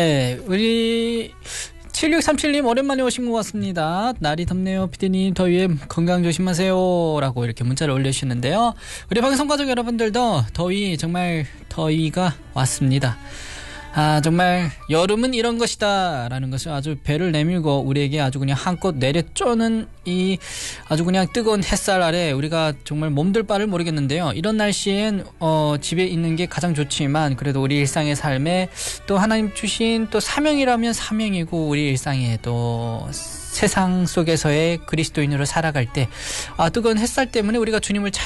네, 우리 7637님 오랜만에 오신 것 같습니다. 날이 덥네요. 피디님 더위에 건강 조심하세요 라고 이렇게 문자를 올려주시는데요. 우리 방송가족 여러분들도 정말 더위가 왔습니다. 정말 여름은 이런 것이다 라는 것을 아주 배를 내밀고 우리에게 아주 그냥 한껏 내려쪼는 이 아주 그냥 뜨거운 햇살 아래 우리가 정말 몸둘 바를 모르겠는데요. 이런 날씨엔 집에 있는 게 가장 좋지만 그래도 우리 일상의 삶에 또 하나님 주신 또 사명이라면 사명이고 우리 일상에 또 세상 속에서의 그리스도인으로 살아갈 때 뜨거운 햇살 때문에 우리가 주님을